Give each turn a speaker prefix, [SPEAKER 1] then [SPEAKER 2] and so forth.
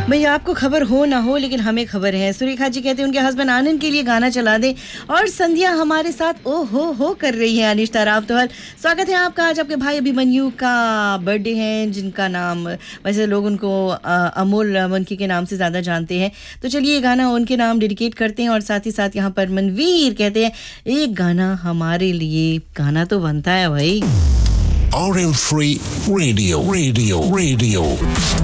[SPEAKER 1] भैया आपको खबर हो ना हो लेकिन हमें खबर है। सुरेखा जी कहते हैं उनके हस्बैंड आनंद के लिए गाना चला दें और संध्या हमारे साथ ओ हो कर रही है। अनिष्ता रावतोहल, स्वागत है आपका। आज आपके भाई अभिमन्यु का बर्थडे है, जिनका नाम वैसे लोग उनको अमोल मनकी के नाम से ज़्यादा जानते हैं। तो चलिए ये गाना उनके नाम डेडिकेट करते हैं। और साथ ही साथ यहाँ पर मनवीर कहते हैं एक गाना हमारे लिए। गाना तो बनता है भाई।
[SPEAKER 2] RM3 Radio.